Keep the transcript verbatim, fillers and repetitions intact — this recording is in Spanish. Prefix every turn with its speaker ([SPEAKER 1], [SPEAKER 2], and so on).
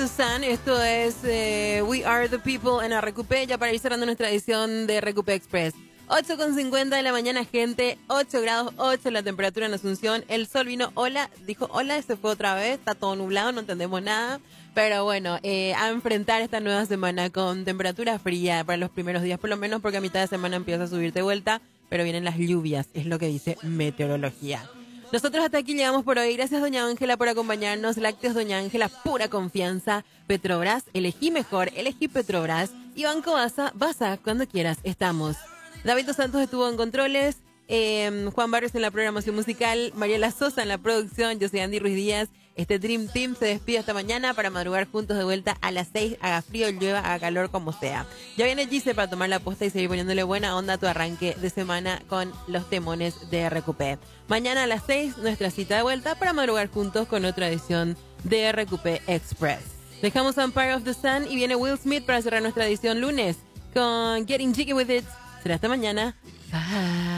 [SPEAKER 1] the Sun. Esto es eh, We Are the People en R Q P, ya para ir cerrando nuestra edición de R Q P Express. ocho con cincuenta de la mañana, gente. ocho grados ocho la temperatura en Asunción. El sol vino, hola, dijo hola, y se fue otra vez. Está todo nublado, no entendemos nada. Pero bueno, eh, a enfrentar esta nueva semana con temperatura fría para los primeros días, por lo menos, porque a mitad de semana empieza a subir de vuelta. Pero vienen las lluvias, es lo que dice meteorología. Nosotros hasta aquí llegamos por hoy. Gracias, doña Ángela, por acompañarnos. Lácteos doña Ángela, pura confianza. Petrobras, elegí mejor, elegí Petrobras. Y Banco Baza, Baza, cuando quieras, estamos. David Dos Santos estuvo en controles. Eh, Juan Barrios en la programación musical. Mariela Sosa en la producción. Yo soy Andy Ruiz Díaz. Este Dream Team se despide hasta mañana para madrugar juntos de vuelta a las seis. Haga frío, llueva, haga calor, como sea. Ya viene Gise para tomar la posta y seguir poniéndole buena onda a tu arranque de semana con los temones de R Q P. Mañana a las seis, nuestra cita de vuelta para madrugar juntos con otra edición de R Q P Express. Dejamos Empire of the Sun y viene Will Smith para cerrar nuestra edición lunes con Getting Jiggy With It. Será hasta mañana. Bye.